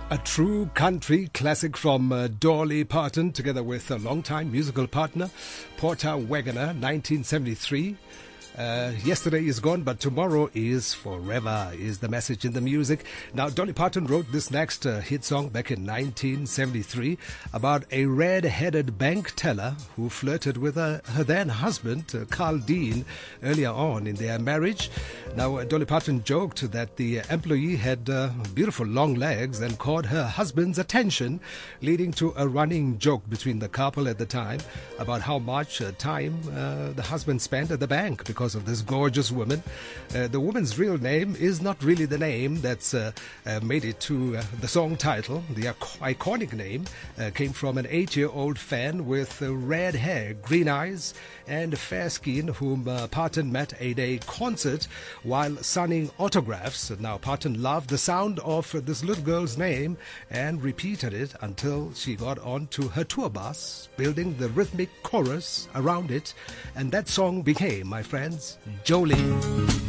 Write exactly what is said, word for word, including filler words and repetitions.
A true country classic from uh, Dolly Parton, together with a longtime musical partner, Porter Wagoner, nineteen seventy-three. Uh, yesterday is gone, but tomorrow is forever, is the message in the music. Now, Dolly Parton wrote this next uh, hit song back in nineteen seventy-three about a red-headed bank teller who flirted with uh, her then husband, uh, Carl Dean, earlier on in their marriage. Now, uh, Dolly Parton joked that the employee had uh, beautiful long legs and caught her husband's attention, leading to a running joke between the couple at the time about how much uh, time uh, the husband spent at the bank because of this gorgeous woman. Uh, the woman's real name is not really the name that's uh, uh, made it to uh, the song title. The ic- iconic name uh, came from an eight-year-old fan with uh, red hair, green eyes, and fair skin, whom uh, Parton met at a concert while signing autographs. Now, Parton loved the sound of uh, this little girl's name and repeated it until she got onto her tour bus, building the rhythmic chorus around it, and that song became, my friends, Jolene.